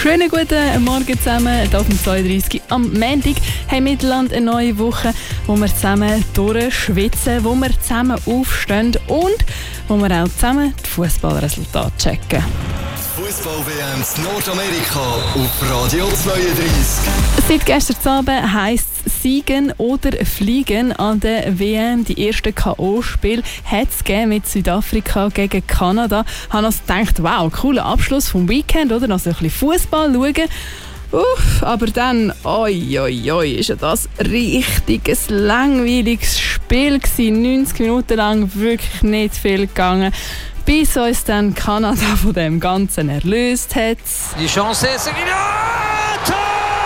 Schönen guten Morgen zusammen. Hier auf dem 32 am Montag haben wir eine neue Woche, wo wir zusammen durchschwitzen, wo wir zusammen aufstehen und wo wir auch zusammen die Fußballresultate checken. Fußball-WM in Nordamerika auf Radio 32. Seit gestern Abend heisst es Siegen oder Fliegen an der WM. Die ersten K.O.-Spiele hat es mit Südafrika gegen Kanada. Ich habe also gedacht, wow, cooler Abschluss vom Weekend, oder? Noch so ein bisschen Fußball schauen. Aber dann, ist ja das richtiges, langweiliges Spiel gewesen. 90 Minuten lang wirklich nicht viel gegangen. Bis uns dann Kanada von dem Ganzen erlöst hat. Die Chance ist Tor!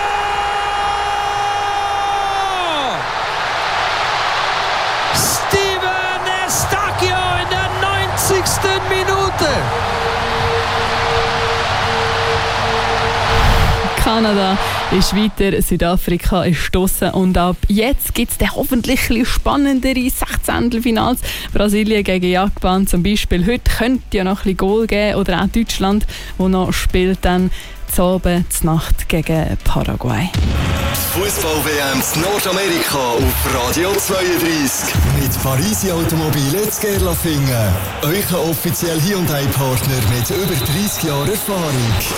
Steven Eustáquio in der 90. Minute. Kanada ist weiter, Südafrika ist draussen und ab jetzt gibt es dann hoffentlich ein spannendere 16. Brasilien gegen Japan zum Beispiel. Heute könnte ja noch ein bisschen Goal geben oder auch Deutschland, wo noch spielt dann zur Nacht gegen Paraguay. Fußball-WM in Nordamerika auf Radio 32. Mit Parisi Automobile in Gerlafingen. Euer offizieller Hyundai-Partner mit über 30 Jahren Erfahrung.